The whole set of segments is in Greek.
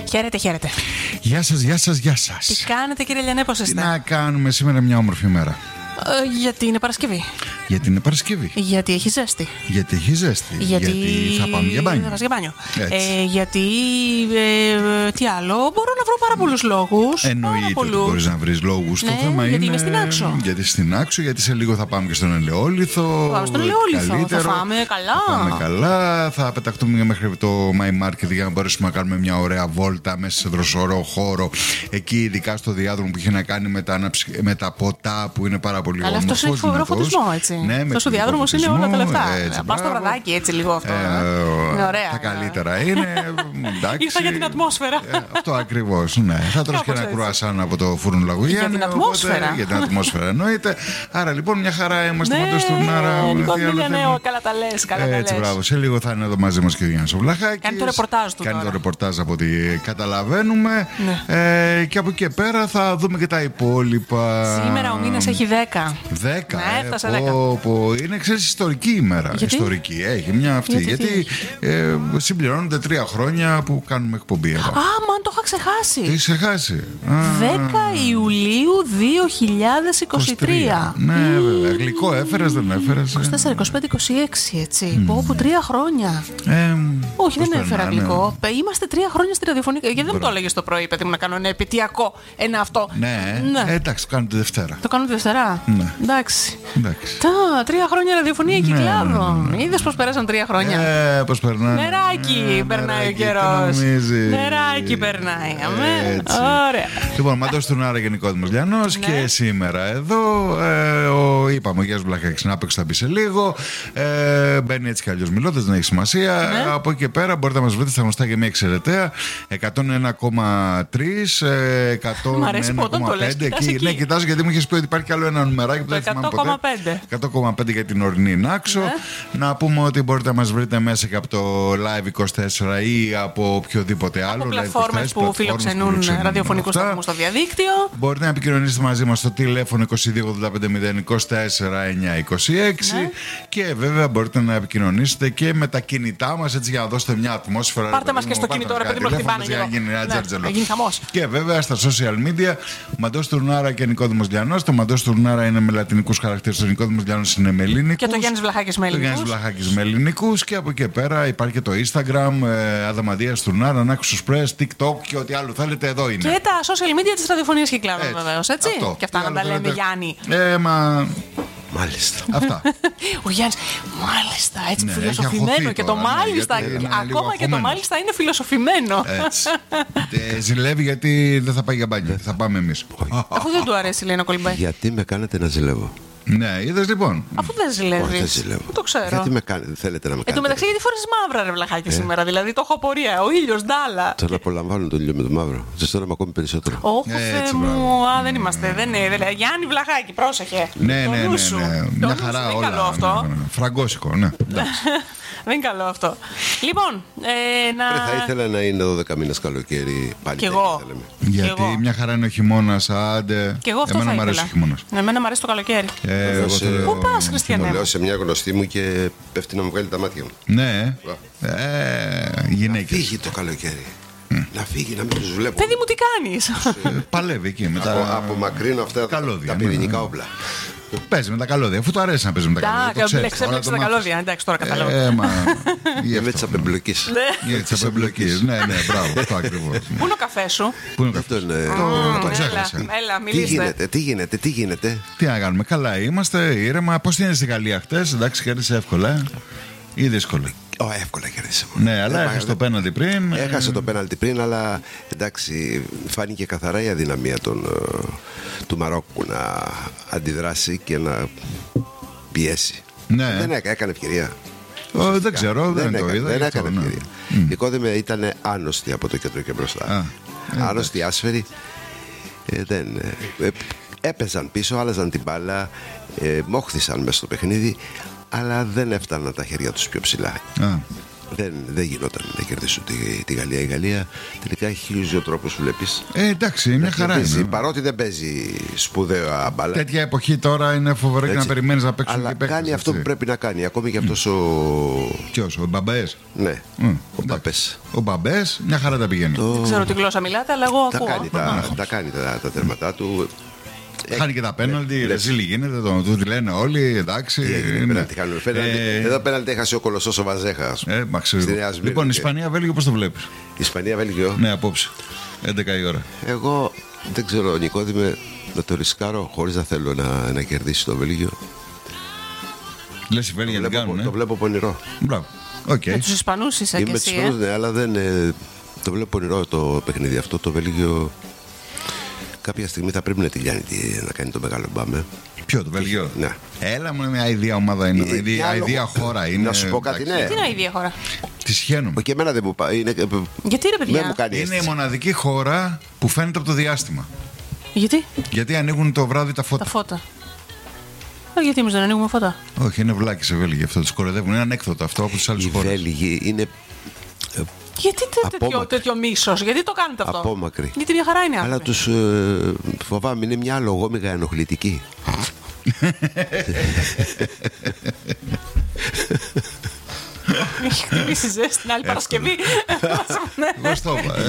Χαίρετε, χαίρετε. Γεια σας, γεια σας, γεια σας. Τι κάνετε, κύριε Λιανέ, πώς είστε? Τι να κάνουμε σήμερα, μια όμορφη μέρα. Γιατί είναι Παρασκευή. Γιατί είναι Παρασκευή. Γιατί έχει ζέστη. Γιατί έχει ζέστη. Γιατί θα πάμε για μπάνιο. Θα πάμε για μπάνιο. Γιατί. Τι άλλο, μπορώ να βρω πάρα πολλούς λόγους. Εννοείται ότι μπορείς να βρεις λόγους. Ναι, το θέμα γιατί είναι. είμαι στην Άξο. Γιατί στην Άξο, γιατί σε λίγο θα πάμε και στον Ελαιόλιθο. Θα πάμε στον Ελαιόλιθο. Θα πάμε καλά. Θα πάμε καλά. Θα πεταχτούμε μέχρι το My Market για να μπορέσουμε να κάνουμε μια ωραία βόλτα μέσα σε δροσερό χώρο. Εκεί, ειδικά στο διάδρομο που είχε να κάνει με τα ποτά που είναι πάρα πολύ όμορφο. Αλλά αυτό έχει φοβερό φωτισμό, έτσι. Ναι, αυτός ο διάδρομος είναι όλα τα λεφτά. Πας στο βραδάκι έτσι λίγο αυτό. Είναι ωραία. Τα καλύτερα είναι. Ήρθα για την ατμόσφαιρα. Αυτό ακριβώς. Ναι. Θα τρως και ένα κρουασάν από το φούρνο Λαγουγιάννη. Για την ατμόσφαιρα. Για την ατμόσφαιρα εννοείται. Άρα λοιπόν μια χαρά είμαστε μαντός του Νάρα. Καλά τα λες. Έτσι, μπράβο. Σε λίγο θα είναι εδώ μαζί μας και ο Γιάννης ο Βλαχάκης. Κάνει το ρεπορτάζ του. Κάνει το ρεπορτάζ από ό,τι καταλαβαίνουμε. Και από εκεί και πέρα θα δούμε και τα υπόλοιπα. Σήμερα ο μήνας έχει 10. 10. Ναι, έφτασε 10. Είναι, ξέρεις, ιστορική ημέρα. Γιατί? Ιστορική. Έχει μια αυτή. Γιατί συμπληρώνονται 3 χρόνια που κάνουμε εκπομπή εδώ. Μαν το είχα ξεχάσει. Τι είσαι χάσει. 10 Ιουλίου 2023. Ναι, βέβαια. Γλυκό έφερες, δεν έφερες? 24, 25, 26, έτσι. Όπου 3 χρόνια. Όχι, δεν έφερα γλυκό. Είμαστε 3 χρόνια στη ραδιοφωνία. Γιατί δεν μου το έλεγες το πρωί, παιδί μου, να κάνω ένα επαιτειακό, ένα αυτό. Ναι. Εντάξει, το κάνω τη Δευτέρα. Το κάνω τη Δευτέρα. Ναι. Εντάξει. 3 χρόνια ραδιοφωνία και Ναι, κλάδο. Είδες πώς πέρασαν 3 χρόνια. Πώς περνάει. Νεράκι περνάει ο καιρός. Νεράκι περνάει. Ωραία. Λοιπόν, Μαντός του Νάρα και Νικόδημος Λιανός και σήμερα εδώ. Είπαμε ο Γιάννης Βλαχάκης να παίξει, θα μπει σε λίγο. Μπαίνει έτσι κι αλλιώς μιλώντας, δεν έχει σημασία. Από εκεί και πέρα μπορείτε να μας βρείτε στα γνωστά και μια εξαιρεταία 101,3, 101,5. Ναι, κοιτάζω γιατί μου είχες πει ότι υπάρχει κι άλλο ένα νουμεράκι που δεν θυμάμαι ποτέ. 100,5 για την ορεινή Νάξο. Να πούμε ότι μπορείτε να μας βρείτε μέσα και από το Live 24 ή από οποιοδήποτε άλλο. Από πλατφόρμες που φιλοξενούν ραδιοφωνικούς σταθμούς στο διαδίκτυο. Μπορείτε να επικοινωνήσετε μαζί μας στο τηλέφωνο 2285-024-926. Και βέβαια μπορείτε να επικοινωνήσετε και με τα κινητά μας, έτσι, για να δώσετε μια ατμόσφαιρα. Πάρτε μας και στο κινητό, ρε παιδί μου, χτυπάνε για να γίνει ένα τζέρτζελο. Να γίνει χαμός. Και βέβαια στα social media, Μαντός Τουρνάρα και Νικόδημος Λιανός. Το Μαντός Τουρνάρα είναι με λατινικούς χαρακτήρες, ο Νικόδημος Λιανός είναι με ελληνικούς. Και το Γιάννης Βλαχάκης με ελληνικούς. Και από εκεί και πέρα υπάρχει και το Instagram, Αδαμαντίας Τουρνάρα, Νάξος Press, TikTok και ό,τι άλλο θέλετε, εδώ είναι. Και τα social media της ραδιοφωνίας Κυκλάδων, βεβαίως, έτσι. Αυτό. Και αυτά να τα λέμε, Γιάννη. Μάλιστα. Αυτά. Ο Γιάννης, μάλιστα, έτσι φιλοσοφημένο. Και το μάλιστα, ακόμα και το μάλιστα είναι φιλοσοφημένο. Έτσι. Ζηλεύει γιατί δεν θα πάει για μπάνιο. Θα πάμε εμείς. Αφού δεν του αρέσει, λέει, να κολυμπάει. Γιατί με κάνετε να ζηλεύω? Ναι, είδες λοιπόν. Αφού δεν ζηλεύεις. Δεν ζηλεύω. Το ξέρω. Γιατί με κάνετε, θέλετε να με κάνετε? Εν τω μεταξύ, γιατί φορές μαύρα, ρε Βλαχάκη, σήμερα? Δηλαδή, το έχω απορία. Ο ήλιος, ντάλα. Τον απολαμβάνω τον ήλιο με το μαύρο. Ζεσταίνομαι ακόμη περισσότερο. Όχι, Θεέ μου. Δεν είμαστε. Δεν είναι. Γιάννη Βλαχάκη, πρόσεχε. Ναι. Μια χαρά όλα. Δεν είναι καλό αυτό. Φραγκόσικο, ναι. Δεν είναι καλό αυτό. Λοιπόν, θα ήθελα να είναι 12 μήνες καλοκαίρι πάλι. Κι εγώ. Γιατί μια χαρά είναι ο χειμώνας, άντε. Κι εγώ αυτό θα ήθελα. Εμένα μου αρέσει ο χειμώνας. Εμένα μου αρέσει το καλοκαίρι. Πού πας, Χριστιανέ? Λέω σε μια γνωστή μου και πέφτει να μου βγάλει τα μάτια μου. Ναι. Γυναίκες. Να φύγει το καλοκαίρι. Να φύγει, να μην τους βλέπω. Παιδί μου, τι κάνεις? Παλεύει εκεί. Απομακρύνω αυτά τα πυρηνικά όπλα. Παίζει με τα καλώδια, αφού του αρέσει να παίζει με τα καλώδια. Ξέπλεξε τα καλώδια, εντάξει, τώρα καταλάβω. Με τις απεμπλοκής. Ναι, μπράβο, αυτό ακριβώς. Πού είναι ο καφές σου? Το ξέχασα. Έλα, μιλήστε. Τι γίνεται? Τι να κάνουμε, καλά είμαστε, ήρεμα. Πώς είναι στη Γαλλία χτες? Εντάξει, κέρδισε εύκολα ή δύσκολα? Εύκολα κέρδισαμε. Ναι, αλλά έχασε το πέναλτι πριν. Έχασε το πέναλτι πριν, αλλά εντάξει, φάνηκε καθαρά η αδυναμία του Μαρόκου να αντιδράσει και να πιέσει. Ναι. Δεν έκανε ευκαιρία. Δεν ξέρω, δεν το είδα. Δεν έκανε ευκαιρία. Η Κόδεμε ήταν άνοστοι από το κέντρο και μπροστά. Άνοστοι, άσφαιροι. Έπαιζαν πίσω, άλλαζαν την μπάλα, μόχθησαν μέσα στο παιχνίδι, αλλά δεν έφταναν τα χέρια τους πιο ψηλά. Δεν γινόταν να κερδίσουν τη Γαλλία. Η Γαλλία τελικά έχει 1002 τρόπους, βλέπεις. Εντάξει, μια χαρά είναι. Παρότι δεν παίζει σπουδαία μπάλα. Τέτοια εποχή τώρα είναι φοβερό και να περιμένεις να παίξουν. Αλλά κάνει αυτό που πρέπει να κάνει. Ακόμη και αυτός ο. Ποιος, ο Μπαμπές? Ναι, ο Μπαμπές. Ο Μπαμπές, μια χαρά τα πηγαίνει. Δεν ξέρω τι γλώσσα μιλάτε, αλλά εγώ ακούω. Τα κάνει τα τέρματά του. Χάνει και τα πέναλτι, ρεζίλι γίνεται, του τη λένε όλοι, εντάξει. Εδώ πέναλτι έχασε ο Κολοσσός ο Βαζέχα. Λοιπόν, Ισπανία-Βέλγιο πώς το βλέπεις? Ισπανία-Βέλγιο. Ναι, απόψε, 11 η ώρα. Εγώ δεν ξέρω, Νικόδημε, να το ρισκάρω χωρίς να θέλω να κερδίσει το Βέλγιο. Λες οι Βέλγια δεν κάνουν, το βλέπω πονηρό. Μπράβο. Okay. Με τους Ισπανούς είσαι και εσύ. Ναι, αλλά δεν. Το βλέπω πονηρό το παιχνίδι αυτό. Το Βέλγιο κάποια στιγμή θα πρέπει να τη λιάνει, να κάνει το μεγάλο μπάμε. Ποιο, το Βέλγιο? Ναι. Έλα μου, μια αηδία ομάδα είναι. Αηδία χώρα είναι. Να σου πω κάτι, ναι. Τι είναι αηδία χώρα? Τη σχένομαι. Και εμένα δεν μου πάει. Γιατί ρε παιδιά? Μου κάνει είναι η μοναδική χώρα που φαίνεται από το διάστημα. Γιατί? Γιατί ανοίγουν το βράδυ τα φώτα. Τα φώτα. Γιατί εμείς δεν ανοίγουμε φώτα? Όχι, είναι βλάκοι σε Βέλγοι, αυτό τους κοροϊδεύουν. Είναι ανέκδοτο αυτό από τις άλλες χώρες. Οι Βέλγοι είναι. Γιατί τέτοιο μίσος, γιατί το κάνετε αυτό? Απόμακροι. Γιατί μια χαρά είναι άνθρωποι. Αλλά τους φοβάμαι, είναι μια λογόμηγα ενοχλητική. Έχει χτυπήσει ζέστη την άλλη Παρασκευή. Εγώ το είπα.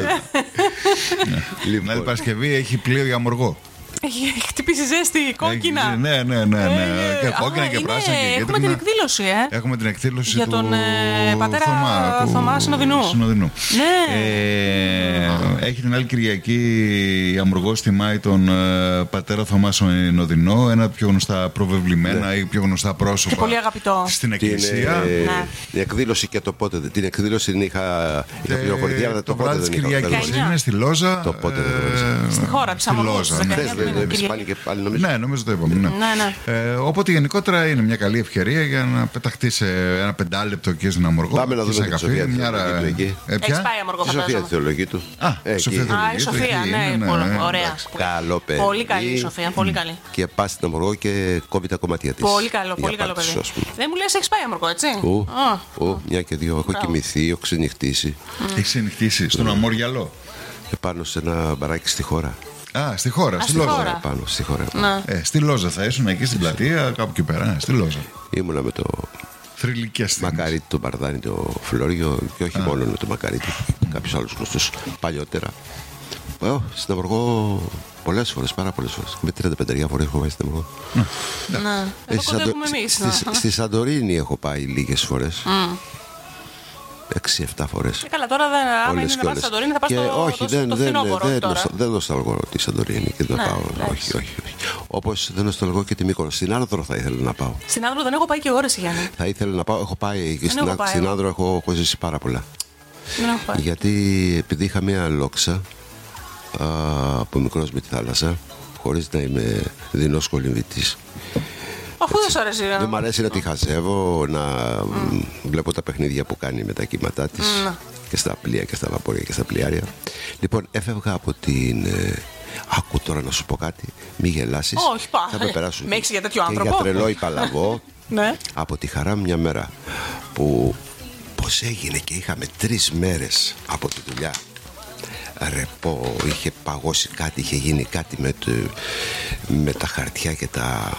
Την άλλη Παρασκευή έχει πλοίο για αμοργό. Έχει χτυπήσει ζέστη κόκκινα. Ναι. Και κόκκινα και πράσινα. Έχουμε την εκδήλωση, Έχουμε την εκδήλωση για τον πατέρα Θωμά Συνοδεινού. Ναι. Έχει την άλλη Κυριακή η Αμοργός τιμάει τον πατέρα Θωμά Συνοδεινό, ένα από πιο γνωστά προβεβλημένα ή πιο γνωστά πρόσωπα. Και πολύ αγαπητό στην εκκλησία. Η εκδήλωση και το πότε. Την εκδήλωση την είχα πληροφορηθεί, αλλά το πότε δεν είχα. Είναι στη Λόζα. Το πότε στη χώρα της Αμοργός. Ναι, νομίζω το είπαμε. Οπότε γενικότερα είναι μια καλή ευκαιρία για να πεταχτεί σε ένα 5 λεπτό εκεί στην Αμοργό. Πάμε να δούμε τη Σοφία. Έχεις πάει Αμοργό? Η Σοφία τη θεολογική του. Η Σοφία, ναι, ωραία. Καλό παιδί. Πολύ καλή η Σοφία, πολύ καλή. Και πα στην Αμοργό και κόβει τα κομμάτια τη. Πολύ καλό παιδί. Δεν μου λες έχεις πάει Αμοργό, έτσι? Μια και δύο. Έχω κοιμηθεί, έχω ξενυχτήσει. Έχει ξενυχτήσει στον Αμόργιαλο? Επάνω σε ένα μπαράκι στη χώρα. Στη χώρα, στη Λόζα. Πάνω, στη χώρα. Στη Λόζα θα ήσουν εκεί στην πλατεία, κάπου εκεί πέρα. Στη Λόζα. Ήμουνα με το Μακαρίτη, το Μπαρδάνη, το Φλόριο και όχι μόνο με το Μακαρίτη. Κάποιους άλλους γνωστούς παλιότερα. Στην Αμοργό πολλές φορές, πάρα πολλές φορές. Με 35 φορές έχω πάει στην Αμοργό. Εδώ κοντεύουμε εμείς. Στη Σαντορίνη έχω πάει λίγες φορές. 6-7 φορές. Καλά, τώρα άμα είναι να πας στη Σαντορίνη θα πας στο φθινόπωρο. Δεν νοσταλγώ τη Σαντορίνη και δεν πάω. Όχι. Όπως δεν νοσταλγώ και τη Μύκονο. Στην Άνδρο θα ήθελα να πάω. Στην Άνδρο δεν έχω πάει και ώρες, Γιάννη. Θα ήθελα να πάω. Έχω πάει και στην Άνδρο έχω ζήσει πάρα πολλά. Δεν έχω πάει. Γιατί επειδή είχα μια λόξα από μικρός με τη θάλασσα, χωρίς να είμαι δεινός κολυμβητής. Αφού δεν σ' αρέσει. Δεν μ' αρέσει να τη χαζεύω, να βλέπω τα παιχνίδια που κάνει με τα κύματά της και στα πλοία και στα βαπόρια και στα πλοιάρια. Λοιπόν, έφευγα από την. Άκου τώρα να σου πω κάτι, μη γελάσεις. Όχι, πά. Θα με περάσουν. Με έχεις για τέτοιο άνθρωπο. Και για τρελό υπαλαβό. Ναι. Από τη χαρά μια μέρα που. Πώς έγινε και είχαμε 3 μέρες από τη δουλειά. Ρεπό, είχε παγώσει κάτι, είχε γίνει κάτι με τα χαρτιά και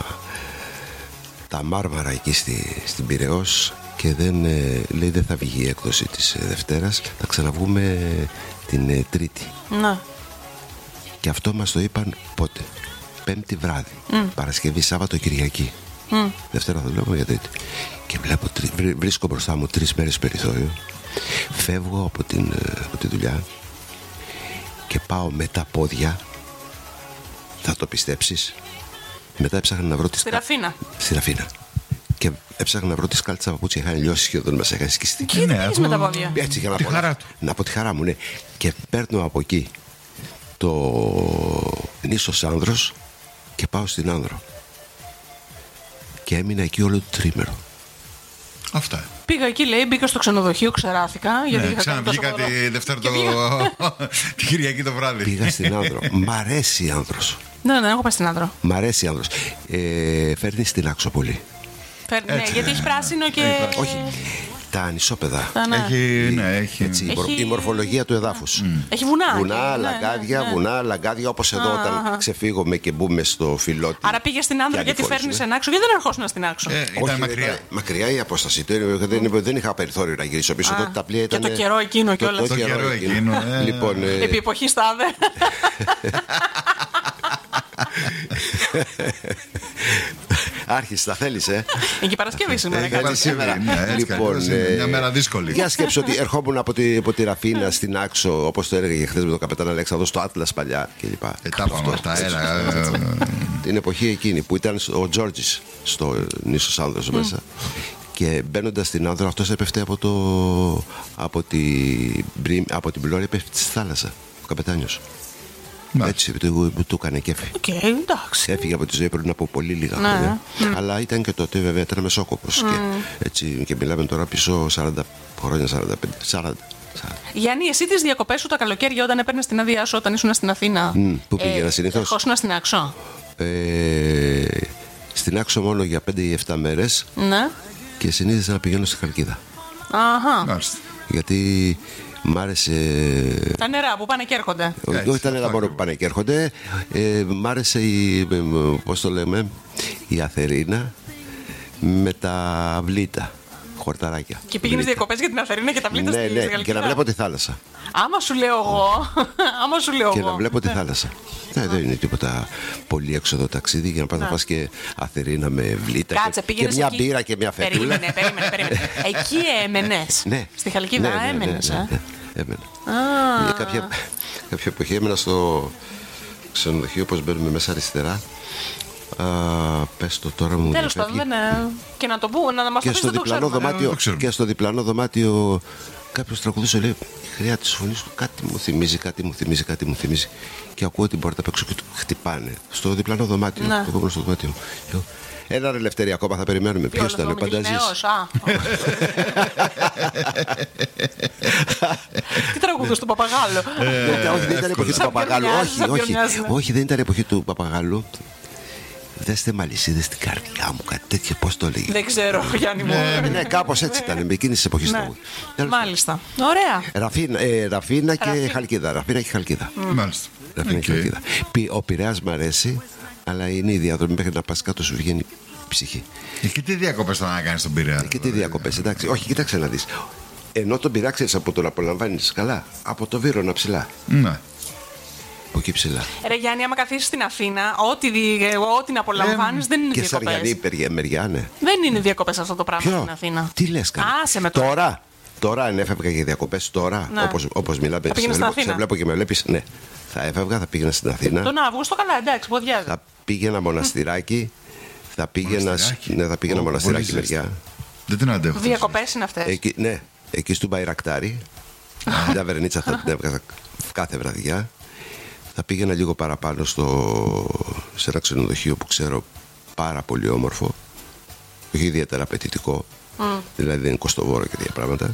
τα μάρμαρα εκεί στην Πειραιώς και λέει δεν θα βγει η έκδοση της Δευτέρας, θα ξαναβγούμε την Τρίτη. Να. Και αυτό μας το είπαν πότε? Πέμπτη βράδυ, Παρασκευή, Σάββατο, Κυριακή. Δευτέρα θα δουλεύουμε για Τρίτη. Και βρίσκω μπροστά μου 3 μέρες περιθώριο, φεύγω από τη δουλειά και πάω με τα πόδια, θα το πιστέψεις. Μετά έψαχνα να βρω τη στη Ραφίνα. Και έψαχνα να βρω τη σκάλτσα παπούτσια. Είχαν λιώσει σχεδόν, μας είχαν σκιστεί. Και τι με τα πόδια? Έτσι για να πω τη χαρά μου, ναι. Και παίρνω από εκεί το νήσος Άνδρος και πάω στην Άνδρο. Και έμεινα εκεί όλο το τρίμερο. Αυτά. Πήγα εκεί, λέει, μπήκα στο ξενοδοχείο, ξεράθηκα. Ξαναβγήκα τη Δευτέρα τη Κυριακή το βράδυ. Πήγα στην Άνδρο. Μ' αρέσει η Άνδρος. Ναι, έχω πάει στην Άνδρο. Μ' αρέσει η Άνδρος. Φέρνει στην Άξο πολύ. Ναι, γιατί έχει πράσινο και. Όχι. Τα ανισόπεδα. Έχει. Έτσι, η μορφολογία του εδάφους. Έχει βουνά. Βουνά, λαγκάδια, όπως εδώ όταν ξεφύγουμε και μπούμε στο Φιλότη. Άρα πήγε στην Άνδρο γιατί φέρνει en Άξο, γιατί δεν ερχόσουν στην Άξο. Ήταν μακριά. Μακριά η απόσταση. Δεν είχα περιθώριο να γυρίσω πίσω. Τότε τα πλοία ήταν. Και το καιρό εκείνο κιόλας. Το καιρό εκείνο. Επί εποχή στάδε. Άρχισε, τα θέλεις, Εκεί Παρασκευή σήμερα. Λοιπόν, μια μέρα δύσκολη. Για σκέψου ότι ερχόμουν από τη Ραφίνα στην Άξο, όπως το έλεγε χθες με τον καπετάν Αλέξανδρο, στο Άτλας παλιά κλπ. Τα πάμε αυτά, την εποχή εκείνη που ήταν ο Τζόρτζης στο νήσος Άνδρος μέσα. Και μπαίνοντας στην Άνδρο, αυτός έπεφτε από την Πλώρη, έπεφτε στη θάλασσα, ο καπετάνιος. Έτσι, του έκανε κέφι. Έφυγε από τη ζωή πριν από πολύ λίγα χρόνια. Αλλά ήταν και τότε βέβαια ήταν μεσόκοπος. Και μιλάμε τώρα πίσω 40 χρόνια, 45. Γιάννη, εσύ τις διακοπές σου τα καλοκαίρια όταν έπαιρνες την άδειά σου όταν ήσουν στην Αθήνα. Πού πήγαινα συνήθως? Ερχόσουν στην Άξο. Στην Άξο μόνο για 5 ή 7 μέρες. Ναι. Και συνήθιζα να πηγαίνω στη Χαλκίδα. Αχα. Γιατί μ' άρεσε. Τα νερά που πάνε και έρχονται. Όχι τα νερά μόνο που πάνε και έρχονται. Μ' άρεσε πώς το λέμε, η Αθερίνα με τα βλήτα. Χορταράκια. Και πήγαινες διακοπές για την Αθερίνα και τα βλήτα στη Χαλκίδα. Και να βλέπω τη θάλασσα. Άμα σου λέω εγώ. Και να βλέπω τη θάλασσα. Δεν είναι τίποτα πολύ έξοδο ταξίδι για να πας να φας και Αθερίνα με βλήτα. Και μια μπύρα και μια φετούλα. Περίμενε. Εκεί έμενες. Στη Χαλκίδα έμενες. Έμενα. Κάποια εποχή έμενα στο ξενοδοχείο, όπως μπαίνουμε μέσα αριστερά. Πες το τώρα μου. Τέλος πάντων, και να το πω, να μας το πεις, δεν το ξέρουμε. Και στο διπλανό δωμάτιο κάποιος τραγουδούσε, λέει, χρειά της φωνής του, κάτι μου θυμίζει. Και ακούω την πόρτα απ' έξω και του χτυπάνε. Στο διπλανό δωμάτιο. Το επόμενο στο δωμάτιο. Έλα ρε Λευτέρη, ακόμα θα περιμένουμε. Ποιος ήταν, ο Πανταζής? Τι τραγουδούσε του Παπαγάλου? Όχι, δεν ήταν εποχή του Παπαγάλου. Όχι, δεν ήταν εποχή του Παπαγάλου. Δέστε μαλισσίδες στην καρδιά μου, κάτι τέτοιο, πώς το λέγει. Δεν ξέρω, Γιάννη μου. Ναι, κάπως έτσι ήταν, με εκείνη τη εποχή. Μάλιστα. Ωραία. Ραφίνα και Χαλκίδα. Μάλιστα. Ο Πειραιάς μ' αρέσει, αλλά είναι η διαδρομή μέχρι να πας κάτω σου βγαίνει η ψυχή. Και τι διακοπές θα να κάνεις στον Πειραιά? Και τι διακοπές, εντάξει. Όχι, κοίταξε να δεις. Ενώ τον Πειραιά ξέρεις από το να απολαμβάνεις καλά, από το Βύρωνα ψηλά. Ναι. Από εκεί ψηλά. Ρε Γιάννη, άμα καθίσεις στην Αθήνα, ό,τι να απολαμβάνεις δεν είναι διακοπές. Και Σαριανή μεριά, ναι. Δεν είναι διακοπές αυτό το πράγμα στην Αθήνα. Τι λες καλά? Τώρα αν έφευγα για διακοπές τώρα, όπως μιλάμε, σε βλέπω και με βλέπεις, ναι. Θα έφευγα, θα πήγαινα στην Αθήνα. Τον Αύγουστο, καλά, εντάξει, ποδιάζει. Θα πήγαινα μοναστηράκι. Θα πήγαινα μοναστηράκι μεριά. Δεν την αντέχω. Διακοπές είναι αυτές. Ναι, εκεί στο Μπαϊρακτάρι. Μια βερνίτσα θα την έβγαζα κάθε βραδιά. Θα πήγαινα λίγο παραπάνω σε ένα ξενοδοχείο που ξέρω πάρα πολύ όμορφο. Όχι ιδιαίτερα απαιτητικό. Δηλαδή δεν είναι κοστοβόρο και τέτοια πράγματα.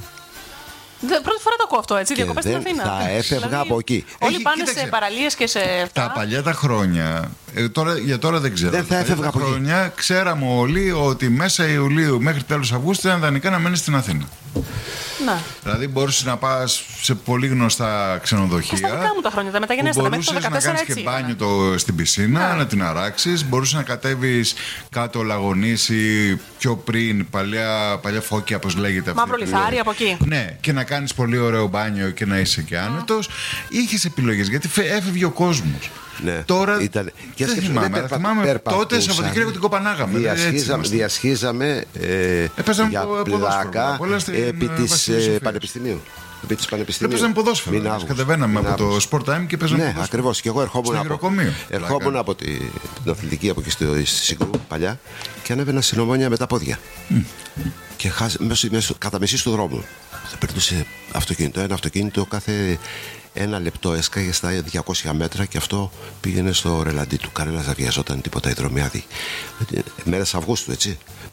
Πρώτη φορά το ακούω αυτό, έτσι, διακοπές στην Αθήνα. Θα έφευγα από εκεί. Όλοι πάνε σε παραλίες και σε. Τα παλιά τα χρόνια. Για τώρα δεν ξέρω. Δεν θα έφευγα από εκεί. Χρόνια ξέραμε όλοι ότι μέσα Ιουλίου μέχρι τέλος Αυγούστου ήταν ιδανικά να μένεις στην Αθήνα. Να. Δηλαδή μπορούσες να πας σε πολύ γνωστά ξενοδοχεία. Στα δικά μου τα χρόνια, τα μεταγενέστερα μέχρι το 2014. Μπορούσες να κάνεις και μπάνιο στην πισίνα, να την αράξεις. Μπορούσες να κατέβεις κάτω Λαγονήσι, πιο πριν, παλιά Φώκια, όπως λέγεται. Μαύρο Λιθάρι, από εκεί. Ναι, και να κάνεις πολύ ωραίο μπάνιο και να είσαι και άνετος. Είχες επιλογές γιατί έφευγε ο κόσμος. Ναι, τώρα ήταν. Και δεν θυμάμαι τότε Σαββατοκύριακο την κοπανάγαμε. Διασχίζαμε για πλάκα επί της Πανεπιστημίου. Έπαιζαν ποδόσφαιρο. Κατεβαίναμε από το Sport Time και παίζαμε. Ναι, ακριβώς. Και εγώ ερχόμουν από την αθλητική από εκεί στη Συγκρού παλιά και ανέβαινα στην Ομόνια με τα πόδια. Και κατά μεσής του δρόμου θα περνούσε ένα αυτοκίνητο κάθε ένα λεπτό, έσκαγε στα 200 μέτρα και αυτό πήγαινε στο ρελαντί του. Κανένας δεν βιαζόταν τίποτα, η δρομιάδη. Μέρες Αυγούστου, έτσι.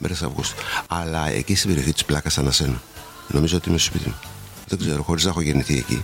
Αλλά εκεί στην περιοχή της Πλάκας ανασένω. Νομίζω ότι είμαι στο σπίτι μου. Δεν ξέρω, χωρίς να έχω γεννηθεί εκεί.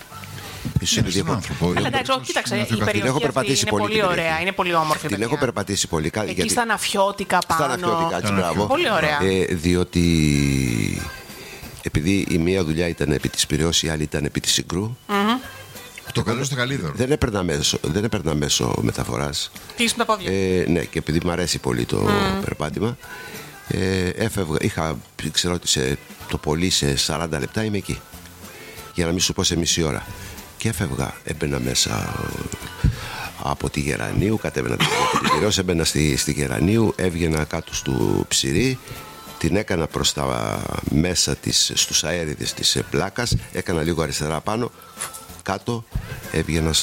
Αλλά εντάξει, κοίταξε, η περιοχή αυτή είναι πολύ ωραία, είναι πολύ όμορφη. Την έχω περπατήσει πολύ. Εκεί στα Ναφιώτικα πάνω. Στα Ναφιώτικα, έτσι, μπράβο. Πολύ ωραία. Διότι επειδή η μία δουλειά ήταν επί της Πειραιώς, η άλλη ήταν επί της Συγκρού. Το καλό στο καλύτερο. Δεν έπαιρνα μέσω μεταφοράς. Κλείσουν τα πόδια. Ναι, και επειδή μου αρέσει πολύ το περπάτημα, έφευγα. Ξέρω ότι το πολύ σε 40 λεπτά είμαι εκεί. Για να μην σου πω σε μισή ώρα. Και έφευγα, έμπαινα μέσα από τη Γερανίου, κατέβαινα την Πειραιώς, έμπαινα στη Γερανίου, έβγαινα κάτω στο Ψηρή, την έκανα προς τα μέσα στους αέριδες της Πλάκας, έκανα λίγο αριστερά πάνω, κάτω έβγαινα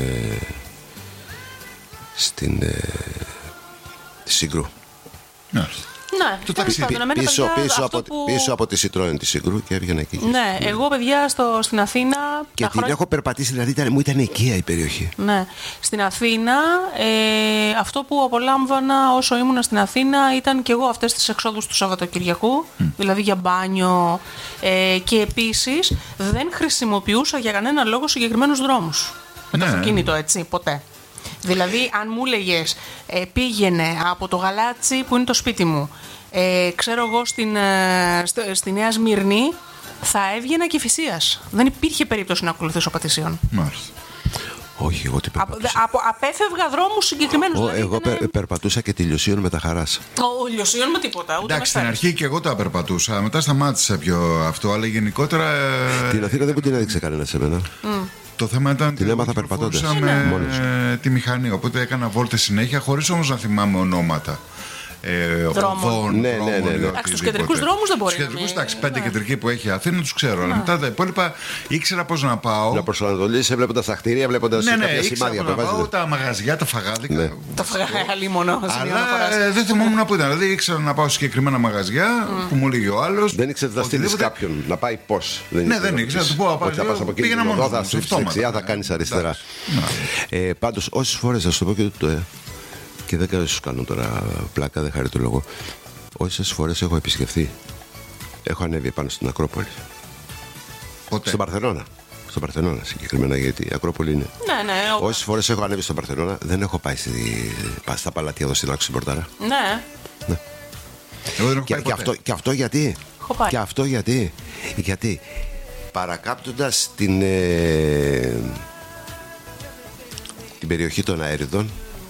στην Συγκρού. Ναι, το ταξίδι. Πίσω από τη Citroën τη Συγκρού και έβγαινα εκεί. Ναι, εγώ παιδιά στην Αθήνα. Και την έχω περπατήσει, δηλαδή μου ήταν οικία η περιοχή. Ναι. Στην Αθήνα, αυτό που απολάμβανα όσο ήμουνα στην Αθήνα ήταν και εγώ αυτές τις εξόδους του Σαββατοκυριακού, δηλαδή για μπάνιο. Και επίσης δεν χρησιμοποιούσα για κανένα λόγο συγκεκριμένους δρόμους. Με το αυτοκίνητο, έτσι, ποτέ. Δηλαδή, αν μου έλεγες πήγαινε από το Γαλάτσι που είναι το σπίτι μου, ξέρω εγώ στη Νέα Σμύρνη, θα έβγαινα Κηφισίας. Δεν υπήρχε περίπτωση να ακολουθήσω Πατησίων. Μάλιστα. Όχι, εγώ την περπατούσα. Απέφευγα δρόμους συγκεκριμένους. Δηλαδή, εγώ περπατούσα και τη Λιωσίων με τα Χαράς. Ο Λιωσίων με τίποτα. Εντάξει, στην αρχή και εγώ τα περπατούσα. Μετά σταμάτησα πιο αυτό, αλλά γενικότερα. Την Αθήνα δεν μου την έδειξε κανένα σε μένα. Το θέμα ήταν την έμαθα περπατώντας με τη μηχανή. Οπότε έκανα βόλτες συνέχεια χωρίς όμως να θυμάμαι ονόματα. Δρόμων. Ναι. Στους κεντρικούς δρόμους δεν μπορεί. Στους κεντρικούς, εντάξει, 5 κεντρικοί που έχει η Αθήνα τους ξέρω. Αλλά μετά τα υπόλοιπα ήξερα πώς να πάω. Να προσανατολίσεις βλέποντας τα κτίρια, βλέποντας κάποια σημάδια που βάζετε. Τα μαγαζιά, τα φαγάδικα. Τα φαγάδικα μόνο. Αλλά δεν θυμόμουν που ήταν. Δηλαδή ήξερα να πάω σε συγκεκριμένα μαγαζιά που μου έλεγε ο άλλος. Δεν ήξερες να στείλεις κάποιον να πάει πώς. Ναι, δεν ήξερα. Του πω πήγαινα μόνο. Θα στρίψεις δεξιά, θα κάνεις αριστερά. Πάντως, όσες φορές, θα σου το πω και το και δεν σου κάνω τώρα πλάκα, δεν χαρεί το λόγο. Όσες φορές έχω επισκεφθεί, έχω ανέβει πάνω στην Ακρόπολη. Ποτέ. Στον Παρθενώνα. Στον Παρθενώνα συγκεκριμένα, γιατί η Ακρόπολη είναι. Ναι. Όσες φορές έχω ανέβει στον Παρθενώνα, δεν έχω πάει στα παλάτια εδώ στην άκρη στην Πορτάρα. Ναι. Εγώ δεν έχω πάει ποτέ. Και αυτό γιατί. Και αυτό γιατί. Γιατί παρακάπτοντας την περιοχή των αέριδων,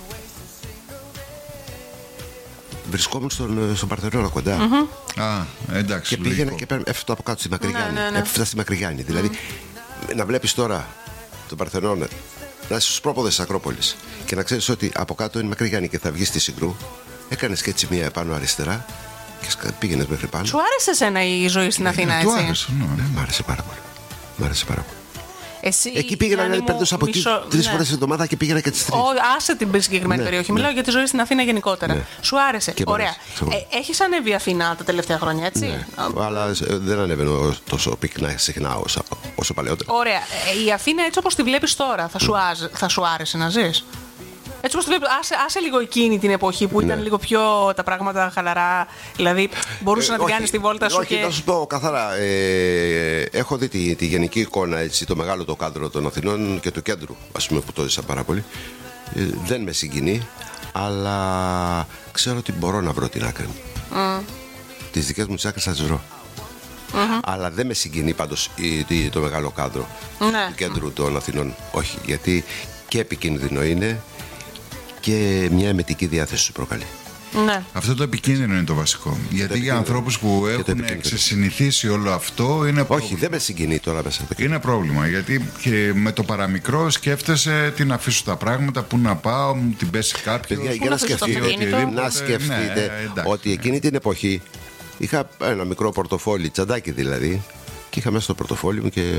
βρισκόμουν στον Παρθενώνα κοντά. Εντάξει. Και πήγαινα και έφτασα από κάτω στη Μακρυγιάννη. Έφτασα στη Μακρυγιάννη. Δηλαδή, να βλέπεις τώρα τον Παρθενώνα, να είσαι στους πρόποδες της Ακρόπολης και να ξέρεις ότι από κάτω είναι Μακρυγιάννη και θα βγεις στη Συγκρού, έκανες και έτσι μία επάνω αριστερά και πήγαινες μέχρι πάνω. Σου άρεσε εσένα η ζωή στην Αθήνα, έτσι? Μ' άρεσε πάρα πολύ. Εσύ, εκεί πήγαινα να περνούσα από εκεί 3 φορές την εβδομάδα και πήγαινα και τις 3. Άσε την συγκεκριμένη περιοχή. Μιλάω για τη ζωή στην Αθήνα γενικότερα. Σου άρεσε. Ωραία. Έχεις ανέβει Αθήνα τα τελευταία χρόνια, έτσι? Ναι. Αλλά δεν ανέβαινω τόσο πυκνά συχνά όσο παλαιότερα. Ωραία. Η Αθήνα, έτσι όπως τη βλέπεις τώρα, θα σου άρεσε να ζεις? Έτσι όπως το βλέπω, άσε λίγο εκείνη την εποχή που ήταν λίγο πιο τα πράγματα χαλαρά. Δηλαδή μπορούσε να την κάνεις τη βόλτα σου. Όχι, να σου πω καθαρά. Έχω δει τη γενική εικόνα, έτσι, το μεγάλο το κάδρο των Αθηνών και του κέντρου, ας πούμε, που το ζήσα πάρα πολύ. Δεν με συγκινεί, αλλά ξέρω ότι μπορώ να βρω την άκρη μου. Τις δικές μου τις άκρες θα τις βρω. Αλλά δεν με συγκινεί πάντως το μεγάλο κάδρο του κέντρου των Αθηνών. Όχι, γιατί και επικίνδυνο είναι και μια εμετική διάθεση σου προκαλεί. Ναι. Αυτό το επικίνδυνο είναι το βασικό. Γιατί για ανθρώπους που έχουν ξεσυνηθίσει όλο αυτό είναι πρόβλημα. Όχι, δεν με συγκινεί τώρα μέσα. Είναι πρόβλημα. Γιατί και με το παραμικρό σκέφτεσαι τι να αφήσω τα πράγματα, πού να πάω, μου την πέσει κάποιο. Για να σκεφτείτε ότι εκείνη την εποχή είχα ένα μικρό πορτοφόλι, τσαντάκι δηλαδή, και είχα μέσα στο πορτοφόλι μου και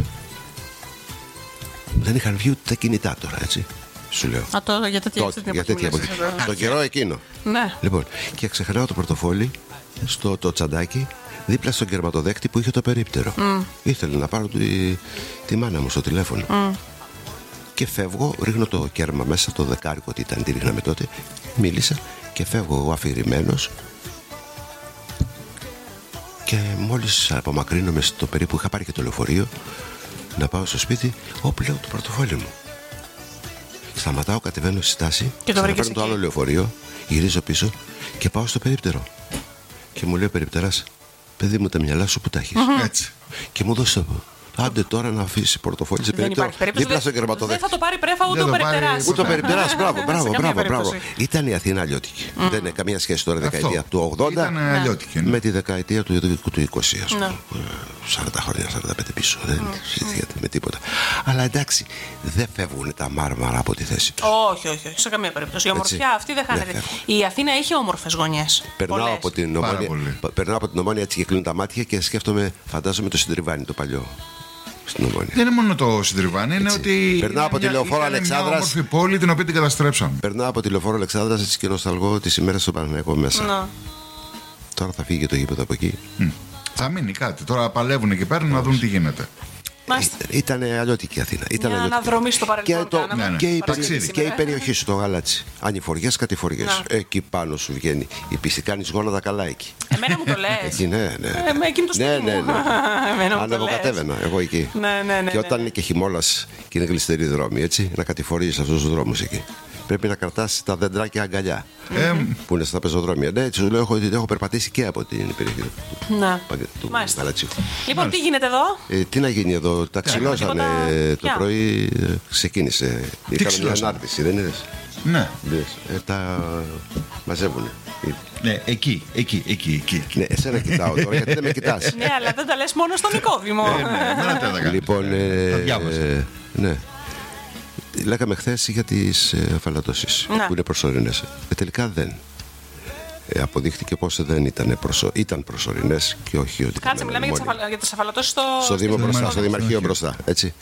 δεν είχαν βγει ούτε τα κινητά τώρα, έτσι. Σου λέω. Για τέτοια εποχή. Το καιρό εκείνο. Ναι. Λοιπόν, και ξεχνάω το πορτοφόλι στο τσαντάκι δίπλα στον κερματοδέκτη που είχε το περίπτερο. Ήθελε να πάρω τη μάνα μου στο τηλέφωνο. Και φεύγω, ρίχνω το κέρμα μέσα, το δεκάρικο ότι ήταν, τη ρίχναμε τότε. Μίλησα και φεύγω εγώ αφηρημένος. Και μόλις απομακρύνομαι στο περίπου, είχα πάρει και το λεωφορείο να πάω στο σπίτι, όπου λέω το πορτοφόλι μου. Σταματάω, κατεβαίνω στη στάση, ξαναπαίρνω το άλλο λεωφορείο, γυρίζω πίσω και πάω στο περίπτερο. Και μου λέει ο περιπτεράς, παιδί μου, τα μυαλά σου που τα έχεις? Έτσι. Και μου έδωσε. Άντε τώρα να αφήσει πορτοφόλι σε περίπτωση. Δίπλα στο κερματοδέκτη. Δεν θα το πάρει πρέφα ούτε το περιπτεράσει. Ούτε το περιπτεράσει. Μπράβο. Ήταν η Αθήνα αλλιώτικη. Δεν είναι καμία σχέση τώρα δεκαετία του 80 με τη δεκαετία του 20, 40 χρόνια, 45 πίσω. Δεν συζητιέται με τίποτα. Αλλά εντάξει, δεν φεύγουν τα μάρμαρα από τη θέση του. Όχι, σε καμία περίπτωση. Η ομορφιά αυτή δεν χάνεται. Η Αθήνα έχει όμορφες γωνιές. Περνάω από την Ομόνια έτσι και κλείνουν τα μάτια και σκέφτομαι, φαντάζομαι το Συντριβάνι το παλιό. Δεν είναι μόνο το Συντριβάνι, είναι ότι. Περνάω από τη Λεωφόρο Αλεξάνδρας. Μια όμορφη πόλη την οποία την καταστρέψαν. Περνάω από τη Λεωφόρο Αλεξάνδρας έτσι και νοσταλγώ τις ημέρες στο Παναθηναϊκό μέσα. Τώρα θα φύγει το γήπεδο από εκεί. Θα μείνει κάτι. Τώρα παλεύουν εκεί πέρα να δουν τι γίνεται. Ήταν αλλιώτικη η Αθήνα. Μια αναδρομή στο παρελθόν. Και η περιοχή σου, το Γαλάτσι. Ανηφοριές, κατηφοριές. Εκεί πάνω σου βγαίνει η πίστη. Κάνεις γόνατα καλά εκεί. Εμένα μου το λες. Εκεί, ναι. Εκείνο το σπίτι μου. Ανεβοκατέβαινα εγώ εκεί. Και όταν είναι και χειμώνας και είναι γλιστεροί δρόμοι, έτσι, να κατηφορίζεις αυτούς τους δρόμους εκεί. Πρέπει να κρατάς τα δεντράκια αγκαλιά που είναι στα πεζοδρόμια. Ναι, έτσι σου λέω ότι έχω περπατήσει και από την περιοχή του Γαλατσίου. Λοιπόν, τι γίνεται εδώ? Τι να γίνει εδώ, τα ξυλώσανε το πρωί, ξεκίνησε. Είχαμε μια ανάρτηση, δεν είδες? Ναι. Τα μαζεύουνε. Ναι, εκεί. Ναι, εσένα κοιτάω τώρα, γιατί δεν με κοιτάς? Ναι, αλλά δεν τα λες μόνο στον οικόδημο. Λοιπόν, ναι. Λέγαμε χθες για τις αφαλατώσεις που είναι προσωρινές. Τελικά δεν. Αποδείχτηκε πως δεν ήταν προσωρινές και όχι ότι. Κάτσε, μιλάμε για τις αφαλατώσεις στο Δήμο μπροστά, στο Δημαρχείο μπροστά. Έτσι.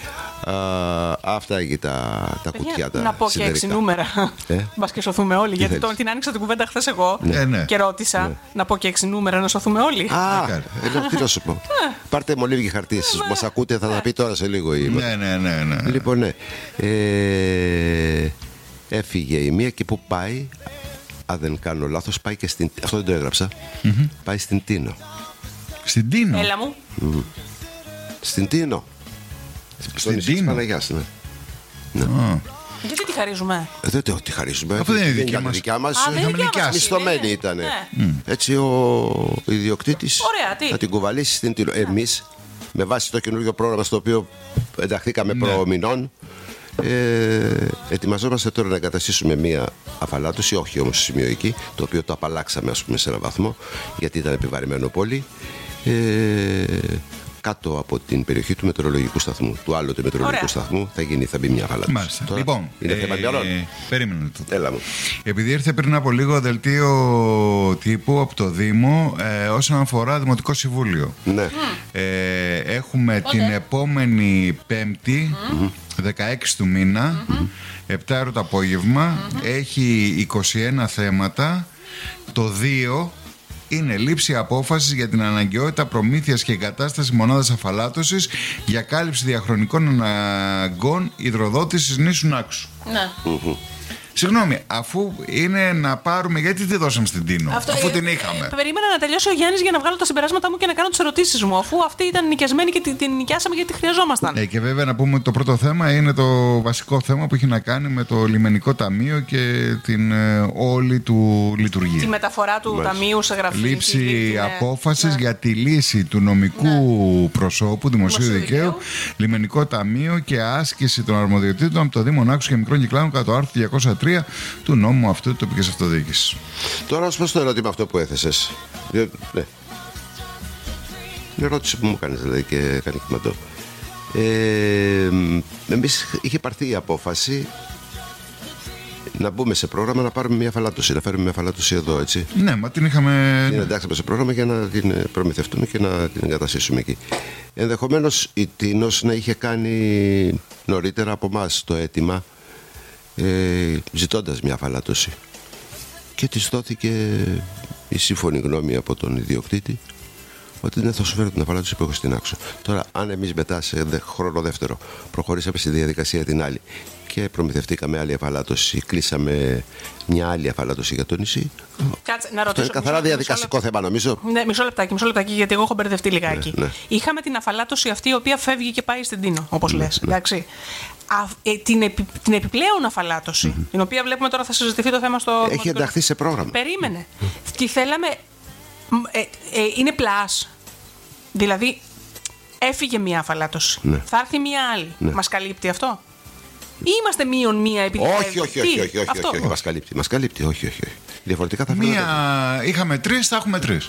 Αυτά εκεί τα κουτιά. Να πω και 6 νούμερα. Μπας και σωθούμε όλοι. Γιατί την άνοιξα την κουβέντα χθες εγώ και ρώτησα να πω και 6 νούμερα να σωθούμε όλοι. Τι να σου πω. Πάρτε μολύβι και χαρτί. Μας ακούτε, θα τα πει τώρα σε λίγο. Ναι. Λοιπόν, ναι. Έφυγε η μία και που πάει, αν δεν κάνω λάθος, πάει και στην. Αυτό δεν το έγραψα. Πάει στην Τίνο. Στην Τίνο. Έλα μου. Στην Τίνο. Στην νησί της Παναγιάς, ναι. Γιατί τη χαρίζουμε? Δεν τη χαρίζουμε. Αυτό δεν είναι δικιά μας. Μισθωμένη ήταν. Έτσι ο ιδιοκτήτης θα την κουβαλήσει στην Τίνο. Εμείς, με βάση το καινούργιο πρόγραμμα στο οποίο ενταχθήκαμε προμηνών, ετοιμαζόμαστε τώρα να εγκαταστήσουμε μία αφαλάτωση, όχι όμως σημείο εκεί, το οποίο το απαλλάξαμε ας πούμε σε έναν βαθμό, γιατί ήταν επιβαρημένο πολύ. Κάτω από την περιοχή του μετεωρολογικού σταθμού, του άλλου του μετεωρολογικού σταθμού, θα μπει μια αφαλάτωση. Λοιπόν, είναι θέμα μυαλών. Περίμενε το. Έλα μου. Επειδή ήρθε πριν από λίγο δελτίο τύπου από το Δήμο όσον αφορά Δημοτικό Συμβούλιο. Ναι. Έχουμε την επόμενη Πέμπτη, 16 του μήνα, 7 ώρα το απόγευμα. Έχει 21 θέματα. Το 2 είναι λήψη απόφασης για την αναγκαιότητα προμήθειας και εγκατάσταση μονάδας αφαλάτωσης για κάλυψη διαχρονικών αναγκών υδροδότησης νήσου Νάξου. Ναι. Συγγνώμη, αφού είναι να πάρουμε, γιατί τη δώσαμε στην Τίνο, αφού την είχαμε. Περίμενα να τελειώσει ο Γιάννης για να βγάλω τα συμπεράσματα μου και να κάνω τις ερωτήσεις μου, αφού αυτή ήταν νοικιασμένη και την νοικιάσαμε γιατί τη χρειαζόμασταν. Και βέβαια να πούμε ότι το πρώτο θέμα είναι το βασικό θέμα που έχει να κάνει με το λιμενικό ταμείο και την όλη του λειτουργία. Τη μεταφορά του ταμείου σε γραφή. Λήψη απόφασης για τη λύση του νομικού προσώπου δημοσίου δικαίου, λιμενικό ταμείο και άσκηση των αρμοδιοτήτων από το Δήμο Νάξου και Μικρών Κυκλάδων κατά το άρθρο 203 του νόμου αυτού της τοπικής αυτοδιοίκησης. Τώρα ως προς το ερώτημα αυτό που έθεσες, ναι. Μια ερώτηση που μου κάνεις δηλαδή και κάνει κυματό. Εμείς είχε πάρθει η απόφαση να μπούμε σε πρόγραμμα να πάρουμε μια αφαλάτωση, να φέρουμε μια αφαλάτωση εδώ, έτσι. Ναι, μα την είχαμε. Την εντάξαμε σε πρόγραμμα για να την προμηθευτούμε και να την εγκαταστήσουμε εκεί. Ενδεχομένως η Τίνος να είχε κάνει νωρίτερα από εμάς το αίτημα, ζητώντας μια αφαλάτωση. Και της δόθηκε η σύμφωνη γνώμη από τον ιδιοκτήτη ότι δεν θα σου φέρω την αφαλάτωση που έχω στην Άξο. Τώρα, αν εμείς μετά σε χρόνο δεύτερο προχωρήσαμε στη διαδικασία την άλλη και προμηθευτήκαμε άλλη αφαλάτωση, κλείσαμε μια άλλη αφαλάτωση για το νησί. Κάτσε, να ρωτήσω. Αυτό είναι καθαρά διαδικαστικό θέμα, νομίζω. Ναι, μισό λεπτάκι, γιατί εγώ έχω μπερδευτεί λιγάκι. Ναι. Είχαμε την αφαλάτωση αυτή η οποία φεύγει και πάει στην Τίνο, όπως λες. Εντάξει. Την επιπλέον αφαλάτωση, την οποία βλέπουμε τώρα θα συζητηθεί το θέμα στο. Έχει ενταχθεί σε πρόγραμμα. Περίμενε. Τι θέλαμε. Είναι πλάς. Δηλαδή, Έφυγε μία αφαλάτωση. Ναι. Θα έρθει μία άλλη. Ναι. Μας καλύπτει αυτό? Ή είμαστε μείον μία επειδή. Όχι. Μας καλύπτει. Όχι. Διαφορετικά θα φέρουμε. Είχαμε 3, θα έχουμε 3.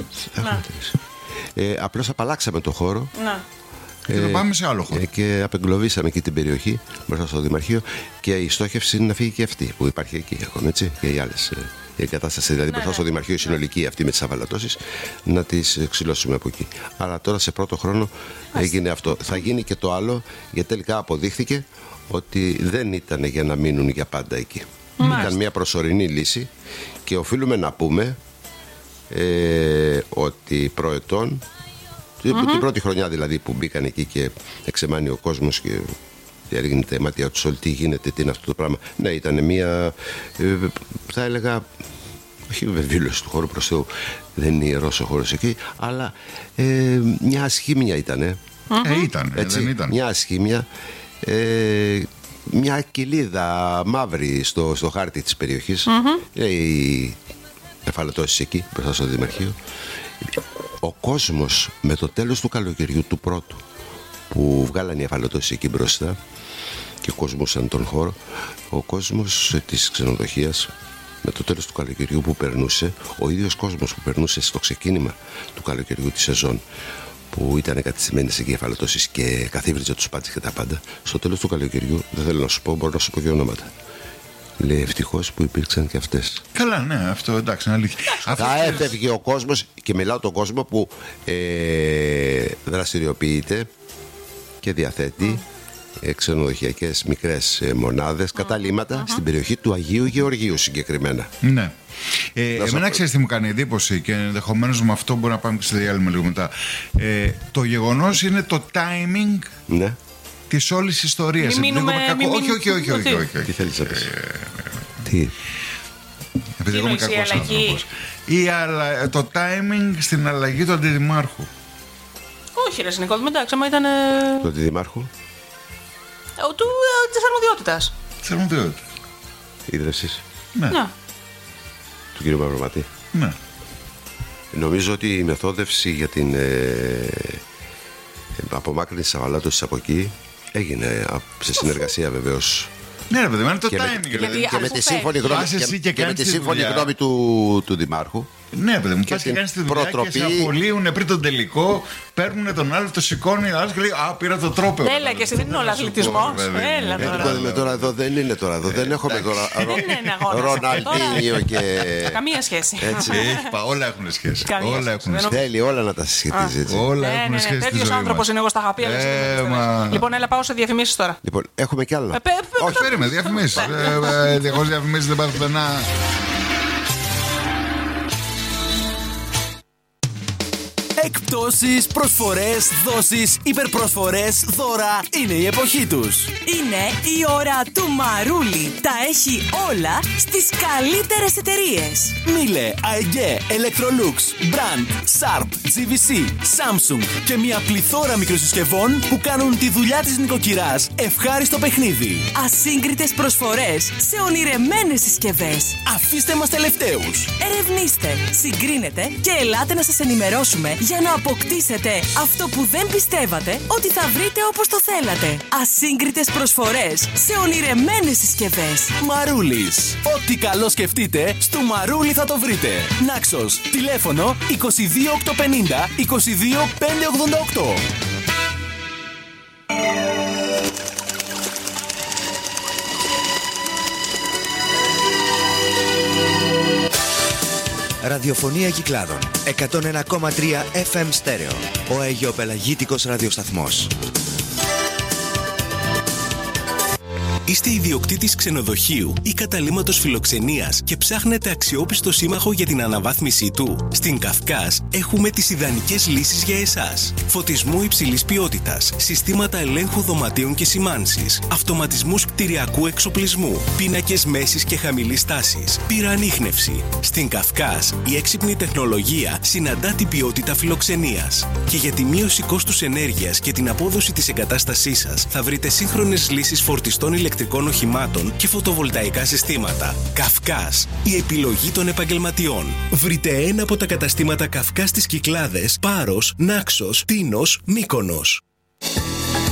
Απλώς απαλλάξαμε το χώρο. Να. Και θα πάμε σε άλλο χώρο. Και απεγκλωβίσαμε εκεί την περιοχή μπροστά στο Δημαρχείο. Και η στόχευση είναι να φύγει και αυτή που υπάρχει εκεί ακόμα, έτσι. Και οι άλλες. Η εγκατάσταση δηλαδή μπροστά στο Δημαρχείο, η συνολική αυτή με τις αφαλατώσεις, να τις ξυλώσουμε από εκεί. Αλλά τώρα σε πρώτο χρόνο έγινε αυτό. Θα γίνει και το άλλο, γιατί τελικά αποδείχθηκε ότι δεν ήταν για να μείνουν για πάντα εκεί. Ήταν μια προσωρινή λύση και οφείλουμε να πούμε ότι προετών, την πρώτη χρονιά δηλαδή που μπήκαν εκεί και εξεμάνει ο κόσμος και διαρρήγνει τα μάτια τους όλοι τι γίνεται, τι είναι αυτό το πράγμα. Ναι, ήταν μια, θα έλεγα, όχι βεβήλωση του χώρου προς Θεού, δεν είναι ιερός ο χώρος εκεί, αλλά μια ασχήμια ήτανε. Δεν ήταν. Μια ασχήμια, μια κοιλίδα μαύρη στο χάρτη της περιοχής. Οι εφαλατώσεις εκεί μπροστά στο Δημαρχείο. Ο κόσμος με το τέλος του καλοκαιριού του πρώτου που βγάλανε οι αφαλατώσεις εκεί μπροστά και κόσμωσαν τον χώρο, ο κόσμος της ξενοδοχείας με το τέλος του καλοκαιριού που περνούσε, ο ίδιος κόσμος που περνούσε στο ξεκίνημα του καλοκαιριού της σεζόν, που ήταν εγκατεστημένες εκεί οι αφαλατώσεις και καθίβριζε τους πάντες και τα πάντα, στο τέλος του καλοκαιριού, δεν θέλω να σου πω, μπορώ να σου πω και ονόματα. Λέει ευτυχώς που υπήρξαν και αυτές. Καλά, ναι, αυτό εντάξει, είναι αλήθεια. Θα έφευγε ο κόσμος, και μιλάω τον κόσμο που δραστηριοποιείται και διαθέτει ξενοδοχειακές μικρές μονάδες, καταλύματα στην περιοχή του Αγίου Γεωργίου συγκεκριμένα. Ναι. Εμένα ξέρεις τι μου κάνει εντύπωση, και ενδεχομένως με αυτό μπορεί να πάμε και σε διάλειμμα λίγο μετά. Το γεγονός είναι το timing. Ναι. Της όλης ιστορίας. Όχι. Τι θέλεις να πεις? Τι? Επειδή εγώ είμαι κακός άνθρωπος. Το timing στην αλλαγή του αντιδημάρχου. Όχι ρε Νικόλη, εντάξει, άμα ήταν... Του αντιδημάρχου? Της αρμοδιότητας. Της αρμοδιότητας. Ίδρυσης. Ναι. Του κύριου Μαυροματή. Ναι. Νομίζω ότι η μεθόδευση για την απομάκρυνση της αφαλάτωσης από εκεί έγινε σε συνεργασία βεβαίως. Ναι, ρε παιδί, είναι το timing. Και με τη σύμφωνη γνώμη του Δημάρχου. Ναι, παιδί μου, πας και κάνεις τη δουλειά και σε απολύουν πριν τον τελικό, παίρνουν τον άλλο, το σηκώνει, ο άλλος και λέει «Α, πήρα το τρόπαιο». Έλα και εσύ, δεν είναι όλα αθλητισμός. Έλα τώρα. Εδώ δεν είναι τώρα, εδώ δεν έχουμε τώρα Ροναλντίνιο και... Καμία σχέση. Όλα έχουν σχέση. Θέλει όλα να τα συσχετίζει έτσι. Όλα έχουν σχέση. Τέτοιος άνθρωπος είναι, εγώ στα είχα πει. Λοιπόν, έλα πάω σε διαφημίσεις τώρα. Λοιπόν, έχουμε κι άλλα. Όχι, περίμενε, διαφημίσεις. Χωρίς διαφημίσεις δεν πάει πουθενά. Εκπτώσεις, προσφορές, δόσεις, υπερπροσφορές, δώρα, είναι η εποχή τους. Είναι η ώρα του Μαρούλι. Τα έχει όλα στις καλύτερες εταιρείες. Miele, AEG, Electrolux, Brand, Sharp, GVC, Samsung και μια πληθώρα μικροσυσκευών που κάνουν τη δουλειά της νοικοκυράς ευχάριστο παιχνίδι. Ασύγκριτες προσφορές σε ονειρεμένες συσκευές. Αφήστε μας τελευταίους. Ερευνήστε, συγκρίνετε και ελάτε να σας ενημερώσουμε για να αποκτήσετε αυτό που δεν πιστεύατε ότι θα βρείτε όπως το θέλατε. Ασύγκριτες προσφορές σε ονειρεμένες συσκευές. Μαρούλης. Ό,τι καλό σκεφτείτε, στο Μαρούλι θα το βρείτε. Νάξος. Τηλέφωνο 22850 22588. Ραδιοφωνία Κυκλάδων 101,3 FM στέρεο. Ο Αιγιοπελαγίτικος ραδιοσταθμός. Είστε ιδιοκτήτης ξενοδοχείου ή καταλύματος φιλοξενίας και ψάχνετε αξιόπιστο σύμμαχο για την αναβάθμιση του? Στην Καυκάς έχουμε τις ιδανικές λύσεις για εσάς. Φωτισμού υψηλής ποιότητας, συστήματα ελέγχου δωματίων και σημάνσης, αυτοματισμούς κτηριακού εξοπλισμού, πίνακες μέσης και χαμηλής τάσης, πυροανίχνευση. Στην Καυκάς η έξυπνη τεχνολογία συναντά την ποιότητα φιλοξενίας. Και για τη μείωση κόστους ενέργειας και την απόδοση της εγκατάστασής σας θα βρείτε σύγχρονες λύσεις φορτιστών ηλεκτρικών οχημάτων και φωτοβολταϊκά συστήματα. Καυκάς, η επιλογή των επαγγελματιών. Βρείτε ένα από τα καταστήματα Καυκάς στις Κυκλάδες, Πάρος, Νάξος, Τίνος, Μύκονος.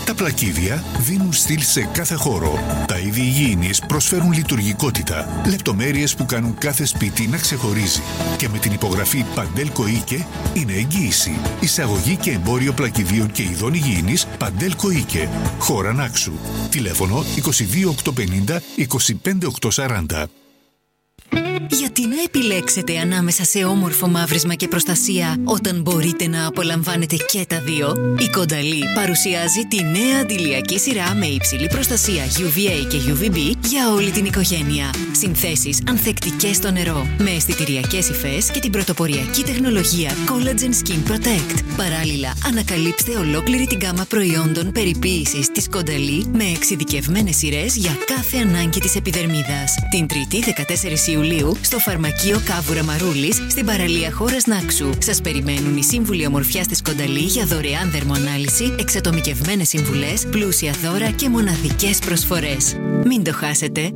Τα πλακίδια δίνουν στυλ σε κάθε χώρο. Τα είδη υγιεινής προσφέρουν λειτουργικότητα, λεπτομέρειες που κάνουν κάθε σπίτι να ξεχωρίζει. Και με την υπογραφή Παντέλκο Ίκε είναι εγγύηση. Εισαγωγή και εμπόριο πλακιδίων και ειδών υγιεινής Παντέλκο Ίκε. Χώρα Νάξου. Τηλέφωνο 22850 25840. Γιατί να επιλέξετε ανάμεσα σε όμορφο μαύρισμα και προστασία όταν μπορείτε να απολαμβάνετε και τα δύο? Η Κονταλή παρουσιάζει τη νέα αντιλιακή σειρά με υψηλή προστασία UVA και UVB για όλη την οικογένεια. Συνθέσεις ανθεκτικές στο νερό, με αισθητηριακές υφές και την πρωτοποριακή τεχνολογία Collagen Skin Protect. Παράλληλα, ανακαλύψτε ολόκληρη την γκάμα προϊόντων περιποίησης της Κονταλή με εξειδικευμένες σειρές για κάθε ανάγκη της επιδερμίδας. Την Τρίτη 14 Ιουλίου στο Φαρμακείο Κάβουρα Μαρούλης στην παραλία χώρας Νάξου. Σας περιμένουν οι σύμβουλοι ομορφιάς της Κονταλή για δωρεάν δερμοανάλυση, εξατομικευμένες συμβουλές, πλούσια δώρα και μοναδικές προσφορές. Μην το χάσετε!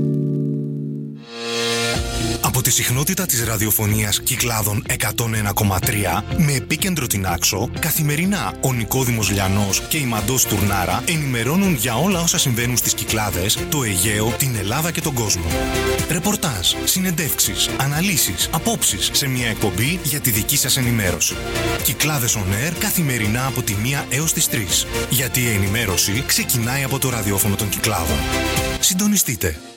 Από τη συχνότητα της ραδιοφωνίας Κυκλάδων 101,3 με επίκεντρο την Άξο, καθημερινά ο Νικόδημος Λιανός και η Μαντός Τουρνάρα ενημερώνουν για όλα όσα συμβαίνουν στις Κυκλάδες, το Αιγαίο, την Ελλάδα και τον κόσμο. Ρεπορτάζ, συνεντεύξεις, αναλύσεις, απόψεις σε μια εκπομπή για τη δική σας ενημέρωση. Κυκλάδες On Air καθημερινά από τη 1 έως τις 3. Γιατί η ενημέρωση ξεκινάει από το ραδιόφωνο των Κυκλάδων. Συντονιστείτε.